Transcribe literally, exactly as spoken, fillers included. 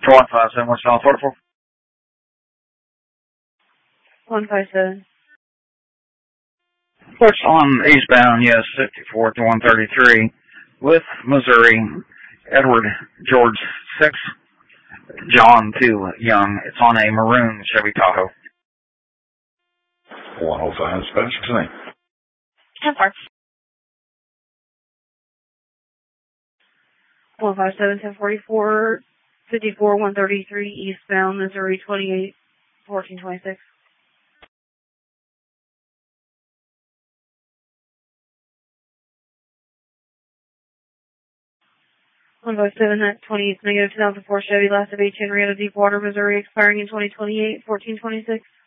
one five seven, what's on forty-four? one five seven. First on eastbound, yes, fifty-four to one thirty-three with Missouri, Edward George six, John two Young. It's on a maroon Chevy Tahoe. one oh five, Spanish name. ten four. one five seven, ten forty-four, fifty-four, one thirty-three, eastbound, Missouri, twenty-eight, fourteen twenty-six. one five seven, that twenty-eight, negative two thousand four Chevy, last of H. Henrietta, Deepwater, Missouri, expiring in twenty twenty-eight, fourteen twenty-six.